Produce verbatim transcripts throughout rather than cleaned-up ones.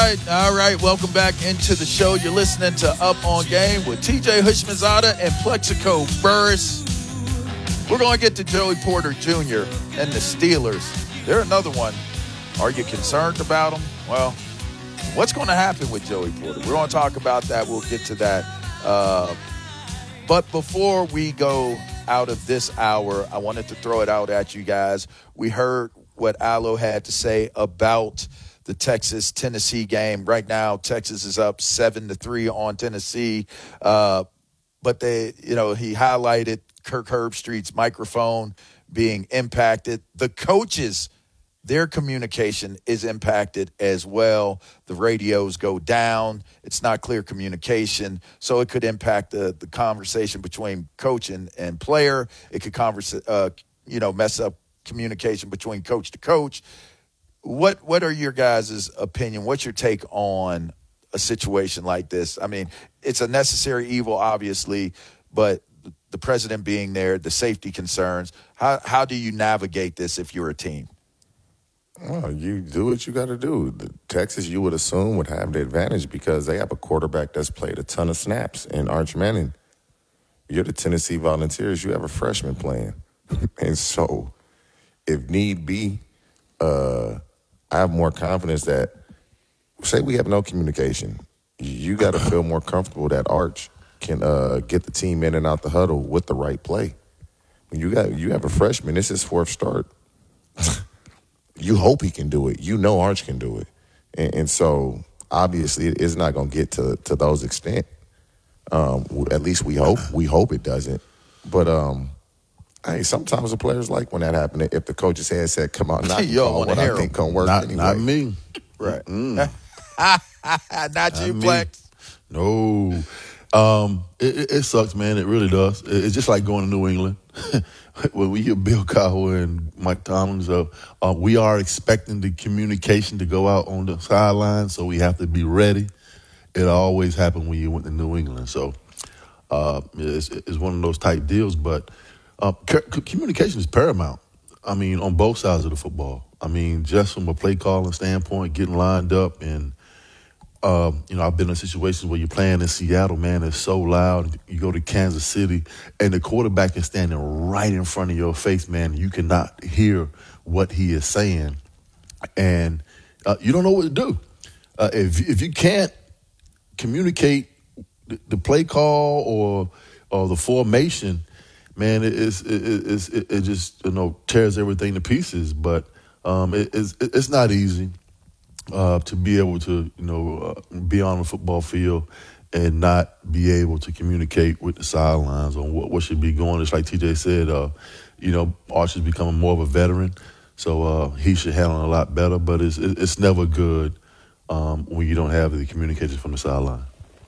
right, all right. Welcome back into the show. You're listening to Up on Game with T J Houshmandzadeh and Plexico Burress. We're going to get to Joey Porter Junior and the Steelers. They're another one. Are you concerned about them? Well, what's going to happen with Joey Porter? We're going to talk about that. We'll get to that. Uh, but before we go out of this hour, I wanted to throw it out at you guys. We heard what Allo had to say about the Texas-Tennessee game. Right now, Texas is up seven to three on Tennessee. Uh, but they, you know, he highlighted Kirk Herbstreit's microphone being impacted. The coaches, their communication is impacted as well. The radios go down. It's not clear communication. So it could impact the, the conversation between coach and, and player. It could converse, uh, you know, mess up communication between coach to coach. What what are your guys' opinion? What's your take on a situation like this? I mean, it's a necessary evil, obviously, but the president being there, the safety concerns, how how do you navigate this if you're a team? Well, you do what you got to do. The Texas, you would assume, would have the advantage because they have a quarterback that's played a ton of snaps in Arch Manning. You're the Tennessee Volunteers. You have a freshman playing. And so if need be, uh, I have more confidence that, say we have no communication, you got to feel more comfortable that Arch can uh, get the team in and out the huddle with the right play. When you got you have a freshman, this is his fourth start. You hope he can do it. You know Arch can do it. And, and so, obviously, it's not going to get to to those extent. Um, at least we hope. We hope it doesn't. But, um, hey, sometimes the players like when that happens. If the coach's head said, come on, not Yo, call what I think going to work not, anyway. Not me. Right. Mm. not, not you, me. Plex. No. Um, it, it, it sucks, man. It really does. It, it's just like going to New England. When we hear Bill Cowher and Mike Tomlin, so, uh, we are expecting the communication to go out on the sideline, so we have to be ready. It always happened when you went to New England. So uh, it's, it's one of those type deals, but uh, c- communication is paramount. I mean, on both sides of the football. I mean, just from a play calling standpoint, getting lined up and Um, you know, I've been in situations where you're playing in Seattle, man, it's so loud. You go to Kansas City, and the quarterback is standing right in front of your face, man. You cannot hear what he is saying, and uh, you don't know what to do. Uh, if if you can't communicate the, the play call or or the formation, man, it is it, it, it, it just you know tears everything to pieces. But um, it, it's it's not easy. Uh, to be able to, you know, uh, be on the football field and not be able to communicate with the sidelines on what, what should be going. It's like T J said, uh, you know, Arch is becoming more of a veteran, so uh, he should handle it a lot better. But it's it's never good um, when you don't have the communication from the sideline.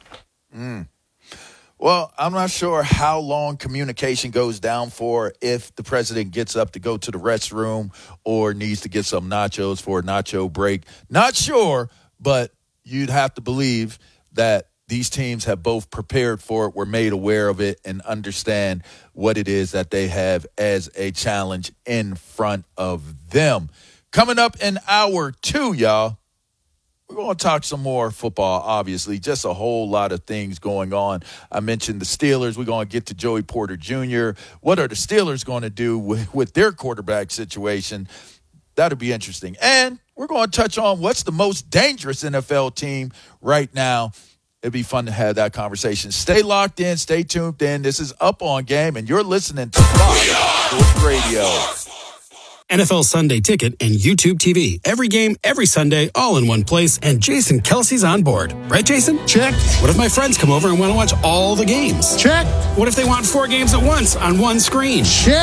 Mm. Well, I'm not sure how long communication goes down for if the president gets up to go to the restroom or needs to get some nachos for a nacho break. Not sure, but you'd have to believe that these teams have both prepared for it, were made aware of it, and understand what it is that they have as a challenge in front of them. Coming up in hour two, y'all. We're going to talk some more football, obviously. Just a whole lot of things going on. I mentioned the Steelers. We're going to get to Joey Porter Junior What are the Steelers going to do with, with their quarterback situation? That'll be interesting. And we're going to touch on what's the most dangerous N F L team right now. It'd be fun to have that conversation. Stay locked in. Stay tuned in. This is Up On Game, and you're listening to Fox Sports Radio. N F L Sunday Ticket and YouTube T V. Every game, every Sunday, all in one place. And Jason Kelsey's on board. Right, Jason? Check. What if my friends come over and want to watch all the games? Check. What if they want four games at once on one screen? Check.